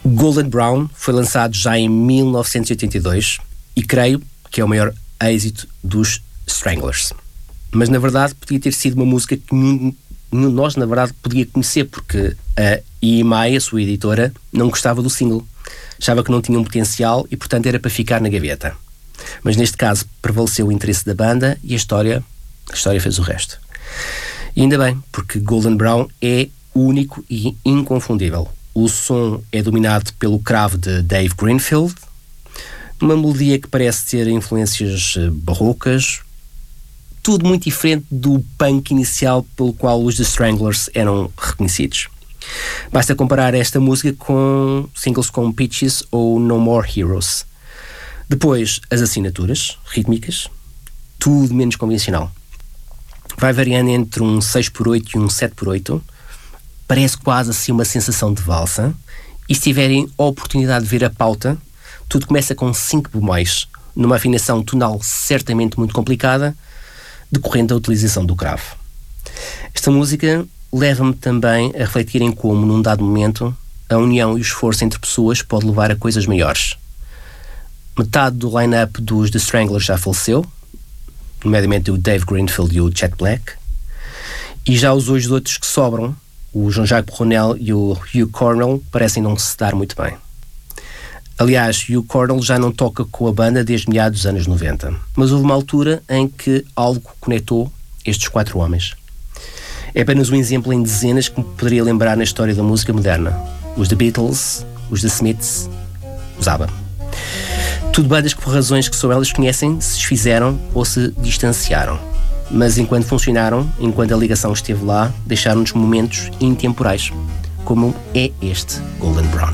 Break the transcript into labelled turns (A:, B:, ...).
A: Golden Brown foi lançado já em 1982 e creio que é o maior êxito dos Stranglers. Mas na verdade podia ter sido uma música que nenhum de nós na verdade podia conhecer, porque a EMI, a sua editora, não gostava do single. Achava que não tinha um potencial e portanto era para ficar na gaveta. Mas neste caso prevaleceu o interesse da banda e a história fez o resto. E ainda bem, porque Golden Brown é único e inconfundível. O som é dominado pelo cravo de Dave Greenfield, uma melodia que parece ter influências barrocas, tudo muito diferente do punk inicial pelo qual os The Stranglers eram reconhecidos. Basta comparar esta música com singles como Peaches ou No More Heroes. Depois, as assinaturas rítmicas, tudo menos convencional. Vai variando entre um 6x8 e um 7x8, parece quase assim uma sensação de valsa, e se tiverem a oportunidade de ver a pauta, tudo começa com 5 bemóis, numa afinação tonal certamente muito complicada, decorrente da utilização do cravo. Esta música leva-me também a refletir em como, num dado momento, a união e o esforço entre pessoas pode levar a coisas maiores. Metade do line-up dos The Stranglers já faleceu, nomeadamente o Dave Greenfield e o Chet Black, e já os dois outros que sobram, o Jean-Jacques Brunel e o Hugh Cornell, parecem não se dar muito bem. Aliás, Hugh Cornell já não toca com a banda desde meados dos anos 90, mas houve uma altura em que algo conectou estes 4 homens. É apenas um exemplo em dezenas que me poderia lembrar na história da música moderna. Os The Beatles, os The Smiths, os ABBA. Tudo bandas que, por razões que só elas conhecem, se desfizeram ou se distanciaram. Mas enquanto funcionaram, enquanto a ligação esteve lá, deixaram-nos momentos intemporais, como é este Golden Brown.